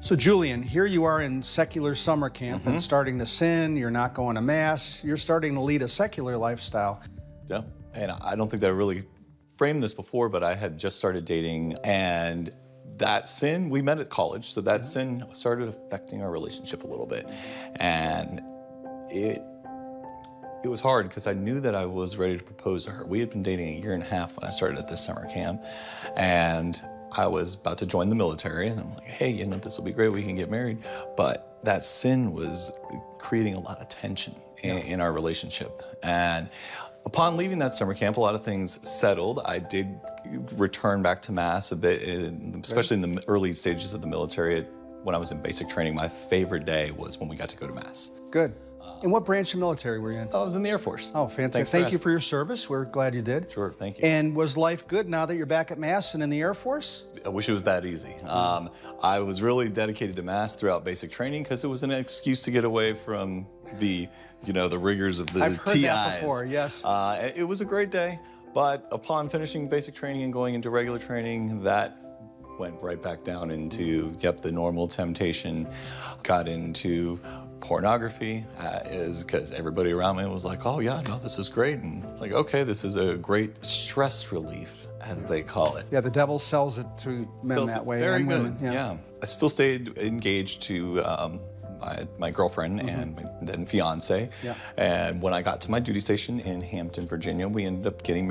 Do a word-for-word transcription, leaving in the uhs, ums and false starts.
So Julian, here you are in secular summer camp Mm-hmm. and starting to sin, you're not going to mass, you're starting to lead a secular lifestyle. Yeah, and I don't think that I really framed this before, but I had just started dating, and that sin, we met at college, so that sin started affecting our relationship a little bit. And it it was hard because I knew that I was ready to propose to her. We had been dating a year and a half when I started at this summer camp, and I was about to join the military, and I'm like, hey, you know, this will be great, we can get married. But that sin was creating a lot of tension in, Yeah. in our relationship. And upon leaving that summer camp, a lot of things settled. I did return back to Mass a bit, in, especially in the early stages of the military. When I was in basic training, my favorite day was when we got to go to Mass. Good. And what branch of military were you in? I was in the Air Force. Oh, fantastic. Thanks for Thank you asking. for your service. We're glad you did. Sure, thank you. And was life good now that you're back at Mass and in the Air Force? I wish it was that easy. Um, I was really dedicated to Mass throughout basic training because it was an excuse to get away from the, you know, the rigors of the I've heard T Is. that before, yes. Uh, it was a great day, but upon finishing basic training and going into regular training, that went right back down into, yep, the normal temptation. Got into pornography, uh, is because everybody around me was like, oh yeah, no, this is great. And like, okay, this is a great stress relief, as they call it. Yeah, the devil sells it to men Sells that it way. Very and good, women. yeah. I still stayed engaged to um, my, my girlfriend and my then fiance. Yeah. And when I got to my duty station in Hampton, Virginia, we ended up getting married.